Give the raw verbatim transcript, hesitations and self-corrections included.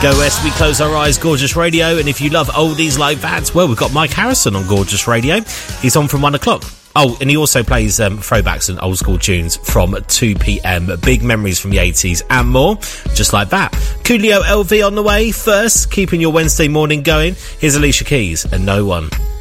Go West, we close our eyes, Gorgeous Radio. And if you love oldies like that, well, we've got Mike Harrison on Gorgeous Radio. He's on from one o'clock. Oh, and he also plays um, throwbacks and old school tunes from two p.m. Big memories from the eighties and more, just like that. Coolio L V on the way. First, keeping your Wednesday morning going. Here's Alicia Keys and No One.